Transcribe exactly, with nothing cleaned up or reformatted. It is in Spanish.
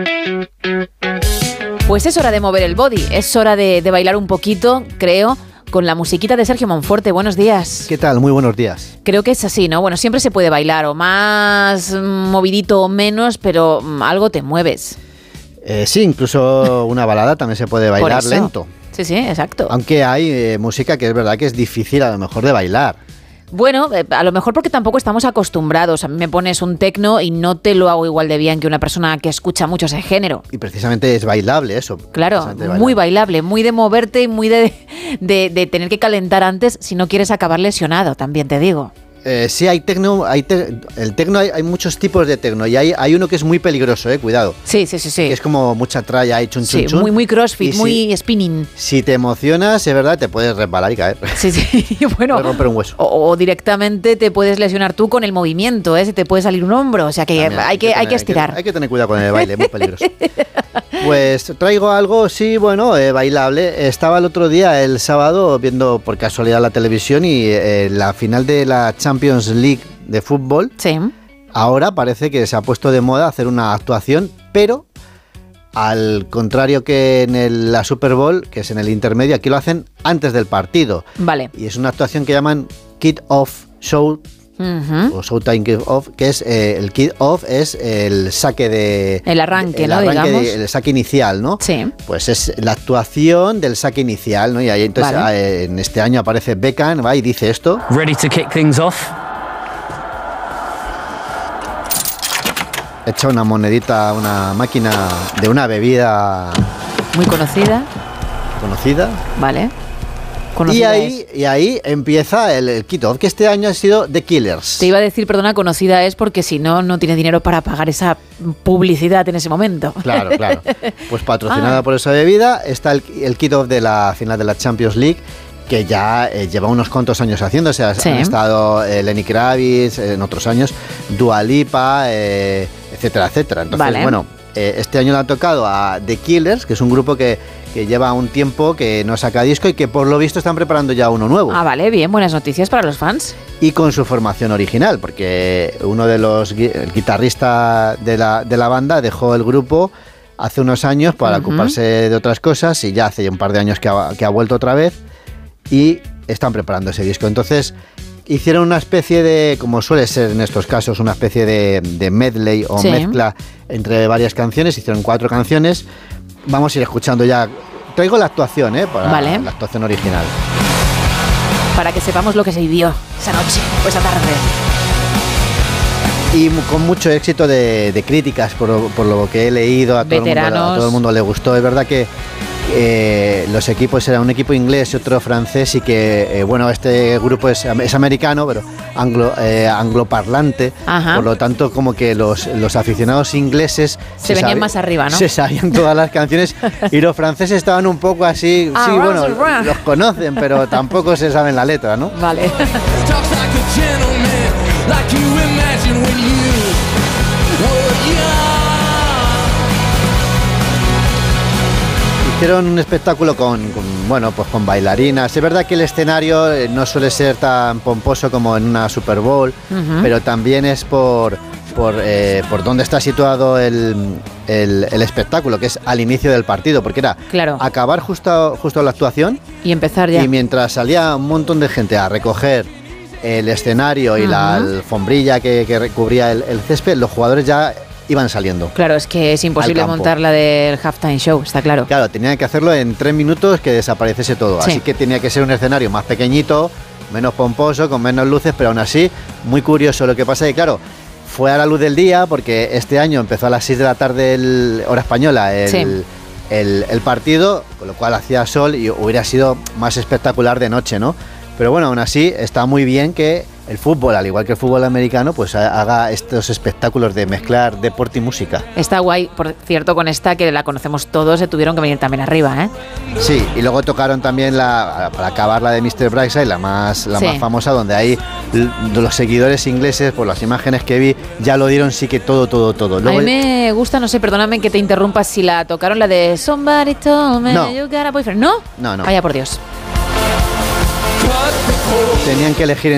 Pues es hora de mover el body, es hora de, de bailar un poquito, creo, con la musiquita de Sergio Monforte. Buenos días. ¿Qué tal? Muy buenos días. Creo que es así, ¿no? Bueno, siempre se puede bailar, o más movidito o menos, pero algo te mueves. Eh, sí, incluso una balada también se puede bailar lento. Sí, sí, exacto. Aunque hay eh, música que es verdad que es difícil a lo mejor de bailar. Bueno, a lo mejor porque tampoco estamos acostumbrados. A mí me pones un tecno y no te lo hago igual de bien que una persona que escucha mucho ese género. Y precisamente es bailable eso. Claro, bailable. Muy bailable, muy de moverte y muy de, de, de tener que calentar antes si no quieres acabar lesionado, también te digo. Eh, sí, hay tecno, hay te, el tecno hay, hay muchos tipos de tecno y hay, hay uno que es muy peligroso, eh, cuidado. Sí, sí, sí, sí. Que es como mucha tralla, hay chun, chun, sí, chun. muy, muy crossfit, y muy si, spinning. Si te emocionas, es verdad, te puedes resbalar y caer. Sí, sí, bueno. Puedes romper un hueso. O, o directamente te puedes lesionar tú con el movimiento, ¿eh? Se te puede salir un hombro, o sea que También, hay, hay, que, que tener, hay que estirar. Hay que, hay que tener cuidado con el baile, muy peligroso. Pues traigo algo, sí, bueno, eh, bailable. Estaba el otro día, el sábado, viendo por casualidad la televisión y eh, la final de la Champions League de fútbol. Sí. Ahora parece que se ha puesto de moda hacer una actuación, pero al contrario que en el, la Super Bowl, que es en el intermedio, aquí lo hacen antes del partido. Vale. Y es una actuación que llaman kick-off show. Uh-huh. O Showtime Kick-Off, que es eh, el Kick-Off es el saque de... El arranque, el ¿no? Arranque digamos. de, el saque inicial, ¿no? Sí. Pues es la actuación del saque inicial, ¿no? Y ahí entonces vale. eh, en este año aparece Beckham, va y dice esto. Ready to kick things off. Echa una monedita a una máquina de una bebida... Muy conocida. Conocida. Vale. Y ahí, y ahí empieza el, el Kick-Off, que este año ha sido The Killers. Te iba a decir, perdona, conocida es porque si no, no tiene dinero para pagar esa publicidad en ese momento. Claro, claro. Pues patrocinada ah. por esa bebida está el, el Kick-Off de la final de la Champions League, que ya eh, lleva unos cuantos años haciéndose. O sea, sí. Han estado eh, Lenny Kravitz eh, en otros años, Dua Lipa, eh, etcétera, etcétera. Entonces, vale. bueno, eh, este año le ha tocado a The Killers, que es un grupo que... que lleva un tiempo que no saca disco y que por lo visto están preparando ya uno nuevo. Ah, vale, bien, buenas noticias para los fans. Y con su formación original, porque uno de los el guitarrista de la, de la banda dejó el grupo hace unos años para uh-huh. ocuparse de otras cosas y ya hace un par de años que ha, que ha vuelto otra vez y están preparando ese disco. Entonces hicieron una especie de, como suele ser en estos casos, una especie de, de medley o sí. mezcla entre varias canciones. Hicieron cuatro canciones. Vamos a ir escuchando ya. Traigo la actuación, ¿eh? Para vale. la actuación original. Para que sepamos lo que se vivió esa noche o esa tarde. Y con mucho éxito de, de críticas, por, por lo que he leído. A todo, el mundo, a todo el mundo le gustó. Es verdad que eh, los equipos eran un equipo inglés y otro francés y que, eh, bueno, este grupo es, es americano, pero anglo, eh, angloparlante. Ajá. Por lo tanto, como que los, los aficionados ingleses se, se venían más arriba, ¿no? Se sabían todas las canciones y los franceses estaban un poco así, ah, sí, bueno, los conocen, pero tampoco se saben la letra, ¿no? Vale. Hicieron un espectáculo con, con, bueno, pues con bailarinas. Es verdad que el escenario no suele ser tan pomposo como en una Super Bowl, uh-huh. pero también es por, por, eh, por dónde está situado el, el, el espectáculo, que es al inicio del partido, porque era claro. acabar justo, justo la actuación y empezar ya. Y mientras salía un montón de gente a recoger el escenario y uh-huh. la alfombrilla que, que recubría el, el césped, los jugadores ya iban saliendo. Claro, es que es imposible montar la del halftime show, está claro. Claro, tenían que hacerlo en tres minutos que desapareciese todo. Sí. Así que tenía que ser un escenario más pequeñito, menos pomposo, con menos luces, pero aún así, muy curioso. Lo que pasa es que, claro, fue a la luz del día, porque este año empezó a las seis de la tarde, el, hora española, el, sí. el, el partido, con lo cual hacía sol y hubiera sido más espectacular de noche, ¿no? Pero bueno, aún así está muy bien que el fútbol, al igual que el fútbol americano, pues haga estos espectáculos de mezclar deporte y música. Está guay, por cierto, con esta que la conocemos todos, se tuvieron que venir también arriba, ¿eh? Sí, y luego tocaron también la, para acabar, la de míster Brightside, la más, la sí. más famosa, donde ahí los seguidores ingleses, por las imágenes que vi, ya lo dieron sí que todo, todo, todo. Luego, a mí me gusta, no sé, perdóname que te interrumpa, si la tocaron la de Somebody Told Me no. You Got a Boyfriend. ¿No? No, no. Vaya por Dios. Tenían que elegir